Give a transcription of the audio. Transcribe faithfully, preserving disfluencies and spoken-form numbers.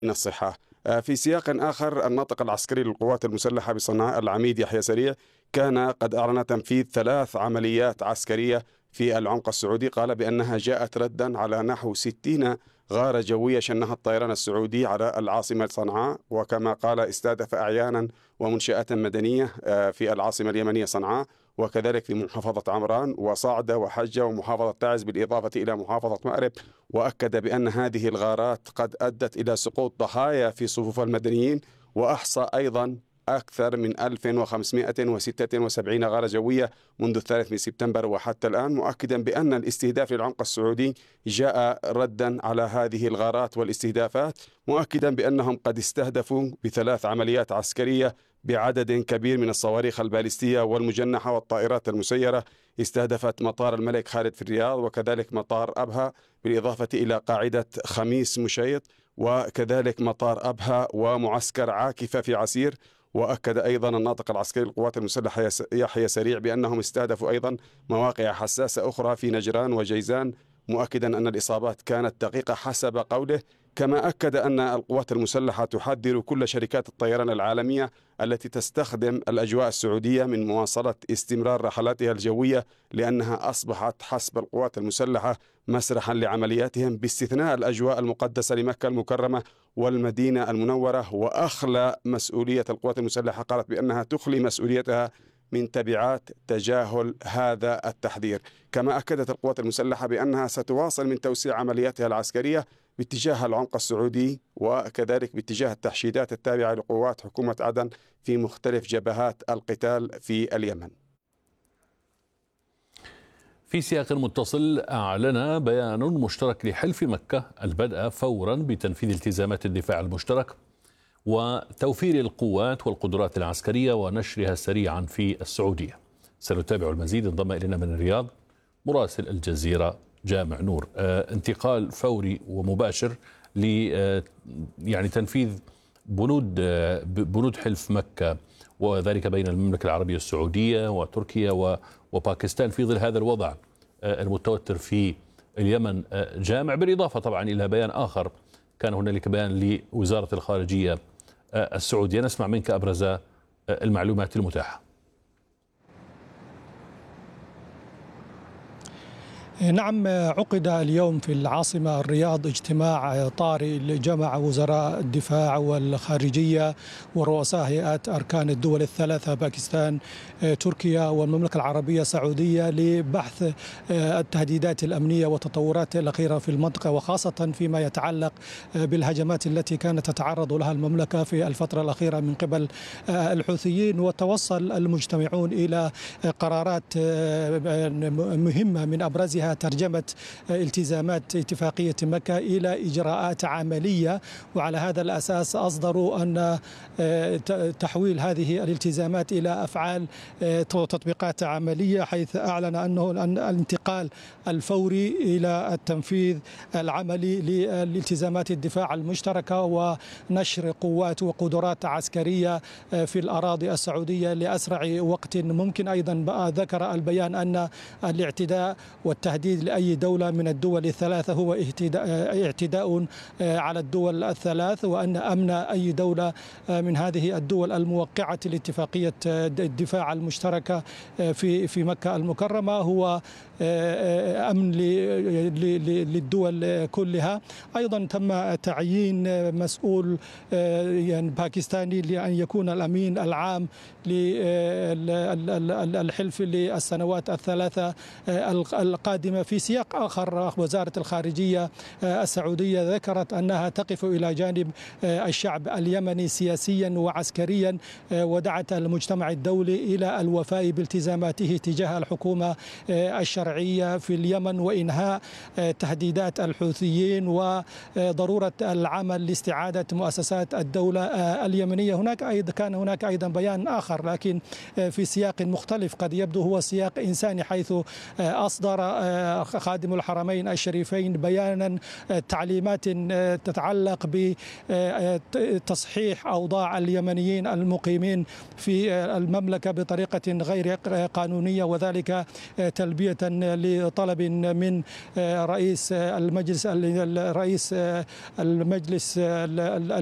من الصحة. في سياق آخر، الناطق العسكري للقوات المسلحة بصنعاء العميد يحيى سريع كان قد أعلن تنفيذ ثلاث عمليات عسكرية في العمق السعودي، قال بأنها جاءت ردا على نحو ستين غارة جوية شنها الطيران السعودي على العاصمة صنعاء، وكما قال استهدف أعيانا ومنشآت مدنية في العاصمة اليمنية صنعاء، وكذلك في محافظة عمران وصعدة وحجة ومحافظة تعز بالإضافة إلى محافظة مأرب. وأكد بأن هذه الغارات قد أدت إلى سقوط ضحايا في صفوف المدنيين، وأحصى أيضا أكثر من ألف وخمسمائة وستة وسبعين غارة جوية منذ الثالث من سبتمبر وحتى الآن، مؤكدا بأن الاستهداف للعمق السعودي جاء ردا على هذه الغارات والاستهدافات، مؤكدا بأنهم قد استهدفوا بثلاث عمليات عسكرية بعدد كبير من الصواريخ البالستية والمجنحة والطائرات المسيرة، استهدفت مطار الملك خالد في الرياض وكذلك مطار أبها بالإضافة إلى قاعدة خميس مشيط وكذلك مطار أبها ومعسكر عاكفة في عسير. وأكد أيضا الناطق العسكري للقوات المسلحة يحيى سريع بأنهم استهدفوا أيضا مواقع حساسة أخرى في نجران وجيزان، مؤكدا أن الإصابات كانت دقيقة حسب قوله. كما أكد أن القوات المسلحة تحذر كل شركات الطيران العالمية التي تستخدم الأجواء السعودية من مواصلة استمرار رحلاتها الجوية، لأنها أصبحت حسب القوات المسلحة مسرحا لعملياتهم باستثناء الأجواء المقدسة لمكة المكرمة والمدينة المنورة. وأخلى مسؤولية القوات المسلحة، قالت بأنها تخلي مسؤوليتها من تبعات تجاهل هذا التحذير. كما أكدت القوات المسلحة بأنها ستواصل من توسيع عملياتها العسكرية باتجاه العمق السعودي وكذلك باتجاه التحشيدات التابعة لقوات حكومة عدن في مختلف جبهات القتال في اليمن. في سياق متصل، أعلن بيان مشترك لحلف مكة البدء فورا بتنفيذ التزامات الدفاع المشترك وتوفير القوات والقدرات العسكرية ونشرها سريعا في السعودية. سنتابع المزيد. انضم إلينا من الرياض مراسل الجزيرة جامع نور. آه انتقال فوري ومباشر ل آه يعني تنفيذ بنود آه بنود حلف مكة، وذلك بين المملكة العربية السعودية وتركيا وباكستان في ظل هذا الوضع آه المتوتر في اليمن. آه جامع، بالإضافة طبعا إلى بيان آخر كان هنالك بيان لوزارة الخارجية آه السعودية. نسمع منك أبرز آه المعلومات المتاحة. نعم، عقد اليوم في العاصمة الرياض اجتماع طارئ لجمع وزراء الدفاع والخارجية ورؤساء هيئات أركان الدول الثلاثة باكستان، تركيا والمملكة العربية السعودية لبحث التهديدات الأمنية والتطورات الأخيرة في المنطقة، وخاصة فيما يتعلق بالهجمات التي كانت تتعرض لها المملكة في الفترة الأخيرة من قبل الحوثيين. وتوصل المجتمعون إلى قرارات مهمة من أبرزها ترجمة التزامات اتفاقية مكة إلى إجراءات عملية، وعلى هذا الأساس أصدروا أن تحويل هذه الالتزامات إلى أفعال وتطبيقات عملية، حيث أعلن أنه الانتقال الفوري إلى التنفيذ العملي لالتزامات الدفاع المشتركة ونشر قوات وقدرات عسكرية في الأراضي السعودية لأسرع وقت ممكن. أيضا ذكر البيان أن الاعتداء والتهديد لأي دولة من الدول الثلاثة هو اعتداء على الدول الثلاث، وأن أمن أي دولة من هذه الدول الموقعة لاتفاقية الدفاع المشتركة في في مكة المكرمة هو أمن للدول كلها. أيضا تم تعيين مسؤول يعني باكستاني لأن يكون الأمين العام للحلف للسنوات الثلاثة القادمة. في سياق آخر، وزارة الخارجية السعودية ذكرت أنها تقف إلى جانب الشعب اليمني سياسيا وعسكريا، ودعت المجتمع الدولي إلى الوفاء بالتزاماته تجاه الحكومة الشرعية في اليمن وإنهاء تهديدات الحوثيين وضرورة العمل لاستعادة مؤسسات الدولة اليمنية. هناك أيضا كان هناك أيضا بيان آخر لكن في سياق مختلف قد يبدو هو سياق إنساني، حيث أصدر خادم الحرمين الشريفين بيانا تعليمات تتعلق بتصحيح أوضاع اليمنيين المقيمين في المملكة بطريقة غير قانونية، وذلك تلبية لطلب من رئيس المجلس رئيس المجلس